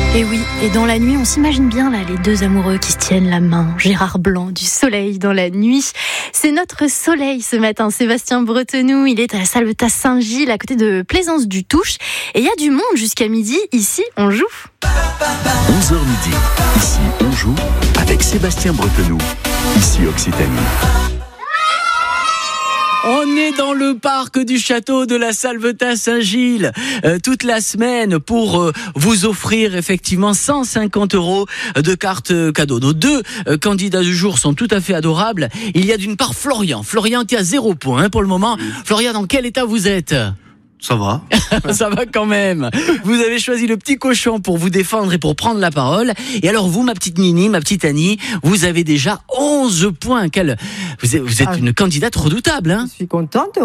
Et oui, et dans la nuit, on s'imagine bien là les deux amoureux qui se tiennent la main. Gérard Blanc, du soleil dans la nuit. C'est notre soleil ce matin, Sébastien Bretenou. Il est à la Salvetat Saint-Gilles, à côté de Plaisance du Touche. Et il y a du monde jusqu'à midi. Ici, on joue. 11h midi. Ici, on joue avec Sébastien Bretenou. Ici, Occitanie. On est dans le parc du château de la Salvetat Saint-Gilles toute la semaine pour vous offrir effectivement 150 € de cartes cadeaux. Nos deux candidats du jour sont tout à fait adorables. Il y a d'une part Florian qui a 0 point pour le moment. Florian, dans quel état vous êtes ? Ça va. Ça va quand même. Vous avez choisi le petit cochon pour vous défendre et pour prendre la parole. Et alors vous, ma petite Nini, ma petite Annie, vous avez déjà 11 points. Vous êtes une candidate redoutable, hein ? Je suis contente,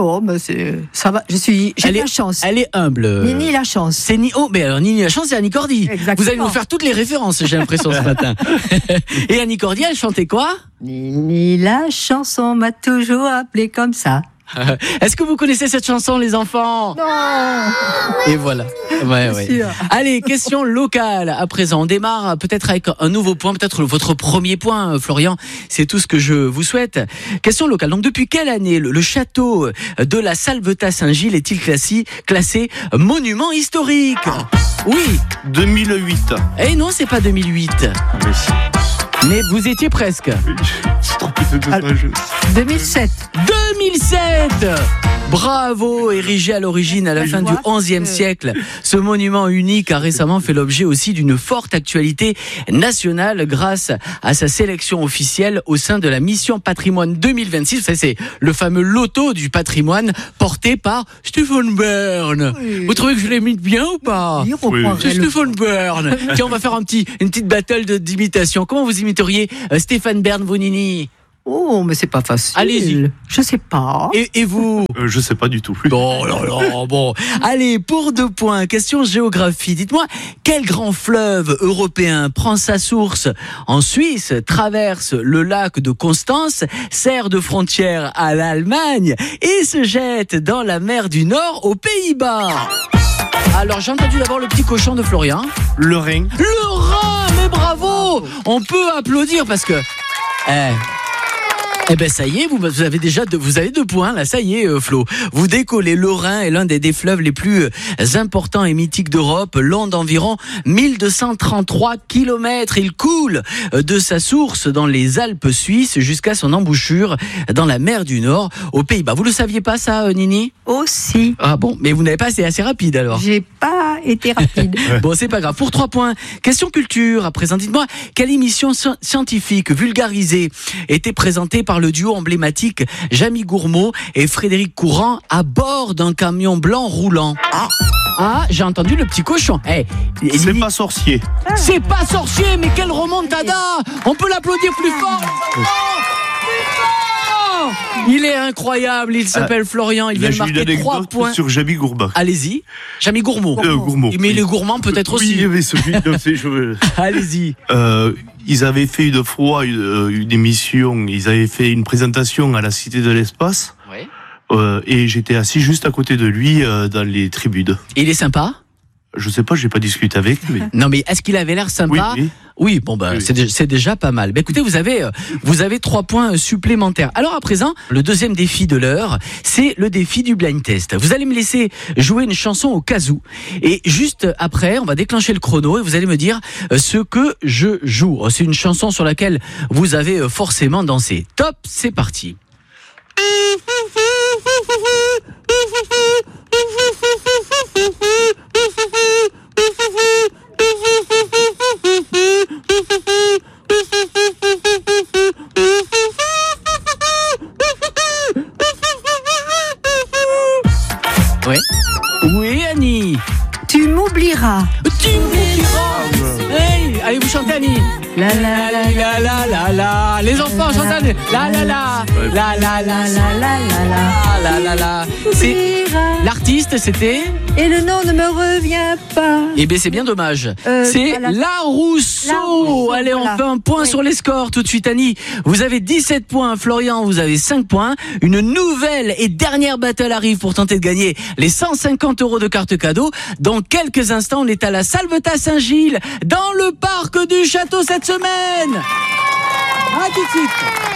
ça va. J'ai la chance. Elle est humble. Nini la chance. C'est mais alors Nini la chance, c'est Annie Cordy. Exactement. Vous allez nous faire toutes les références, j'ai l'impression ce matin. Et Annie Cordy, elle chantait quoi ? Nini la chanson m'a toujours appelé comme ça. Est-ce que vous connaissez cette chanson, les enfants ? Non. Et voilà. Ouais. Sûr. Allez, question locale. À présent, on démarre peut-être avec un nouveau point, peut-être votre premier point, Florian. C'est tout ce que je vous souhaite. Question locale. Donc, depuis quelle année le château de la Salvetat Saint-Gilles est-il classé monument historique ? Oui. 2008. Eh non, c'est pas 2008. Mais vous étiez presque. C'est trop petit. 2007. 2007 ! Bravo, érigé à l'origine à la fin du XIe siècle. Ce monument unique a récemment fait l'objet aussi d'une forte actualité nationale grâce à sa sélection officielle au sein de la mission Patrimoine 2026. Ça, c'est le fameux loto du patrimoine porté par Stéphane Bern. Oui. Vous trouvez que je l'ai mis bien ou pas ? Oui. C'est Stéphane Bern. Tiens, on va faire une petite battle d'imitation. Comment vous imiteriez Stéphane Bern, vous, Nini ? Oh, mais c'est pas facile. Allez-y. Je sais pas. Et vous ? Je sais pas du tout. Bon. Allez, pour 2 points, question géographie. Dites-moi, quel grand fleuve européen prend sa source en Suisse, traverse le lac de Constance, sert de frontière à l'Allemagne et se jette dans la mer du Nord aux Pays-Bas ? Alors, j'ai entendu d'abord le petit cochon de Florian. Le Rhin. Le Rhin, mais bravo ! On peut applaudir parce que... Eh ben ça y est, vous avez 2 points là, ça y est Flo. Vous décollez. Le Rhin est l'un des fleuves les plus importants et mythiques d'Europe, long d'environ 1233 km. Il coule de sa source dans les Alpes suisses jusqu'à son embouchure dans la mer du Nord aux Pays-Bas. Vous le saviez pas ça, Nini ? Aussi. Ah bon, mais vous n'avez pas été assez rapide alors. J'ai pas été rapide. Bon, c'est pas grave. Pour 3 points, question culture. À présent, dites-moi, quelle émission scientifique vulgarisée était présentée par le duo emblématique Jamie Gourmaud et Frédéric Courant à bord d'un camion blanc roulant ? Ah, j'ai entendu le petit cochon. C'est pas sorcier. C'est pas sorcier, mais quelle remontada ! On peut l'applaudir plus fort. Il est incroyable, il s'appelle Florian, il vient de marquer 3 points. Sur Jamie Gourmaud. Allez-y, Jamie Gourmaud. Gourmaud. Mais les gourmands peut-être aussi. Oui, mais celui Allez-y. Ils avaient fait une fois une émission, ils avaient fait une présentation à la Cité de l'Espace. Ouais. Et j'étais assis juste à côté de lui dans les tribunes. Il est sympa ? Je sais pas, j'ai pas discuté avec lui. Non, mais est-ce qu'il avait l'air sympa ? Oui, bon bah Oui. c'est déjà pas mal. Écoutez, vous avez 3 points supplémentaires. Alors à présent, le deuxième défi de l'heure, c'est le défi du blind test. Vous allez me laisser jouer une chanson au kazoo et juste après, on va déclencher le chrono et vous allez me dire ce que je joue. C'est une chanson sur laquelle vous avez forcément dansé. Top, c'est parti. Ouais. Oui, Annie. Tu m'oublieras. Tu m'oublieras. Hey, Allez, vous chantez, Annie. La la la La la la la. Les enfants chantent Annie. La la la. La la la la la la la la. C'est l'artiste, c'était. Et le nom ne me revient pas. Eh bien, c'est bien dommage. C'est voilà. La Rousseau. La Rousseau, Allez, on voilà. fait un point Oui. sur les scores tout de suite, Annie. Vous avez 17 points. Florian, vous avez 5 points. Une nouvelle et dernière battle arrive pour tenter de gagner les 150 € de carte cadeau. Dans quelques instants, on est à la Salvetat Saint-Gilles, dans le parc du château cette semaine. À tout de suite.